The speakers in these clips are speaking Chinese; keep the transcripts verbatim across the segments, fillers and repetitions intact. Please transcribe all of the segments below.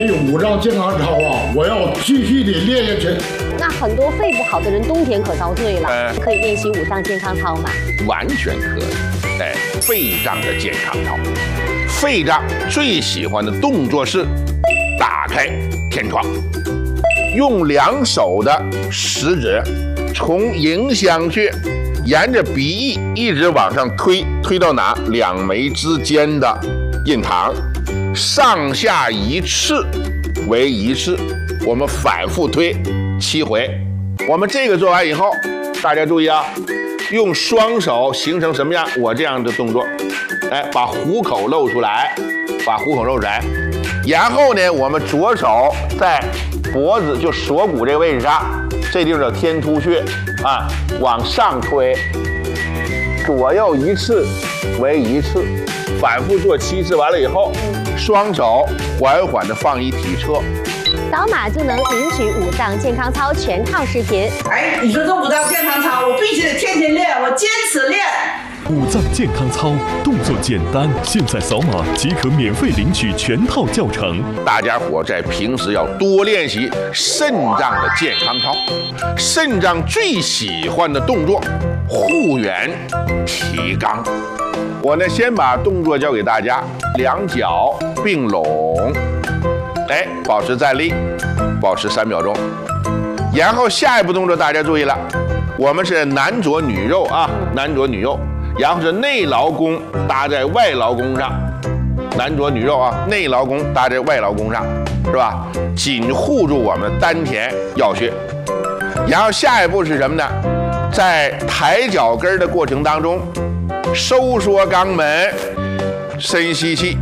五脏健康操啊，我要继续的练下去。 那很多肺不好的人冬天可遭罪了，呃、可以练习五脏健康操吗？ 完全可以。哎，肺脏的健康操，肺脏最喜欢的动作是打开天窗，用两手的食指从迎香穴沿着鼻翼一直往上推，推到哪？两眉之间的印堂，上下一次为一次，我们反复推七回。我们这个做完以后，大家注意啊，用双手形成什么样？我这样的动作，哎，把虎口露出来，把虎口露出来。然后呢，我们左手在脖子就锁骨这个位置上，这地方叫天突穴啊，往上推，左右一次为一次，反复做七次。完了以后，双手缓缓的放一体侧。 扫码就能领取五脏健康操全套视频。 哎，你说这五脏健康操，我必须得天天练，我坚持练。 五脏健康操动作简单，现在扫码即可免费领取全套教程。 大家伙在平时要多练习肾脏的健康操，肾脏最喜欢的动作护元提肛。我呢先把动作教给大家，两脚并拢，哎，保持站立，保持三秒钟。然后下一步动作大家注意了，我们是男左女右啊，男左女右。然后是内劳宫搭在外劳宫上，男左女右啊，内劳宫搭在外劳宫上，是吧？紧护住我们丹田要穴。然后下一步是什么呢？在抬脚跟的过程当中，收缩肛门，深吸气，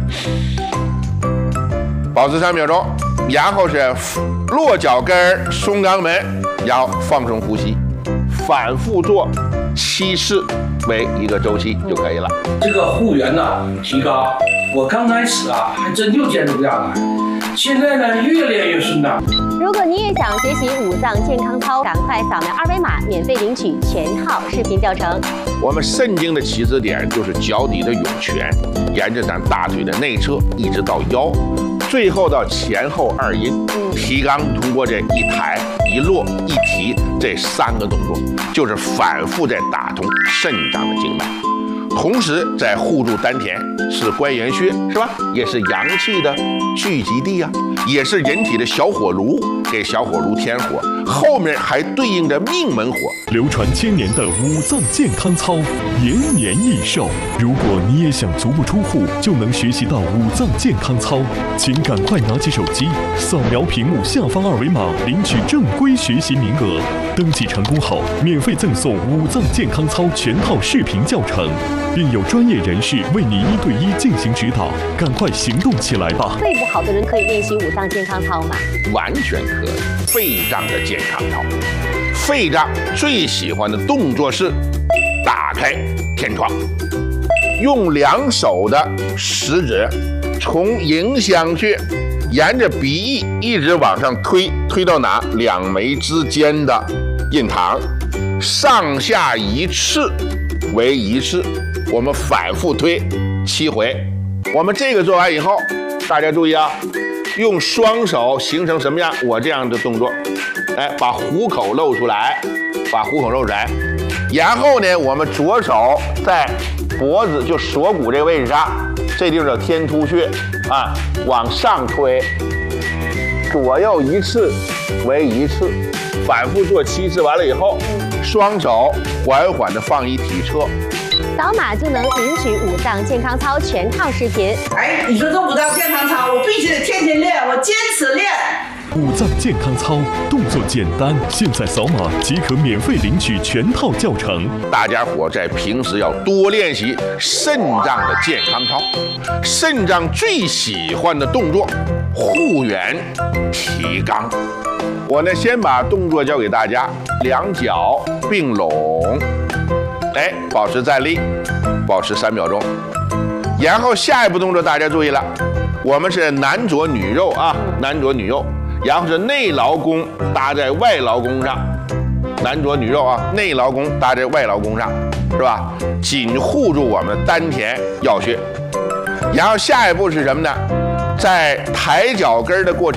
保持三秒钟。然后是落脚跟，松肛门，然后放松呼吸，反复做七次为一个周期就可以了。 这个护元呢提高，我刚开始啊还真就坚持不下来，现在呢越练越顺当。 如果你也想学习五脏健康操，赶快扫描二维码，免费领取全套视频教程。 我们肾经的起始点就是脚底的涌泉，沿着咱大腿的内侧一直到腰，最后到前后二阴。提肛通过这一抬一落一提这三个动作，就是反复在打通肾脏的经脉，同时在护住丹田，是关元穴是吧？也是阳气的聚集地啊，也是人体的小火炉，给小火炉添火，后面还对应着命门火。 流传千年的五脏健康操，延年益寿。如果你也想足不出户就能学习到五脏健康操，请赶快拿起手机，扫描屏幕下方二维码，领取正规学习名额。登记成功后，免费赠送五脏健康操全套视频教程，并有专业人士为你一对一进行指导。赶快行动起来吧！ 肺不好的人可以练习五脏健康操吗？ 完全可以。肺脏的健康操，肺脏最喜欢的动作是打开天窗，用两手的食指从迎香穴沿着鼻翼一直往上推，推到哪？两眉之间的印堂，上下一次为一次，我们反复推七回。我们这个做完以后，大家注意啊，用双手形成什么样？我这样的动作，哎，把虎口露出来，把虎口露出来。然后呢，我们左手在脖子就锁骨这个位置上，这地方叫天突穴啊，往上推，左右一次为一次，反复做七次。完了以后，双手缓缓的放一体侧。 扫码就能领取五脏健康操全套视频。 哎，你说这五脏健康操，我必须得天天练，我坚持练。 五脏健康操动作简单，现在扫码即可免费领取全套教程。 大家伙在平时要多练习肾脏的健康操，肾脏最喜欢的动作护元提肛。我呢先把动作教给大家，两脚并拢，哎，保持站立，保持三秒钟。然后下一步动作大家注意了，我们是男左女右啊，男左女右。然后是内劳宫搭在外劳宫上，男左女右啊，内劳宫搭在外劳宫上，是吧？紧护住我们丹田要穴。然后下一步是什么呢？在抬脚跟的过程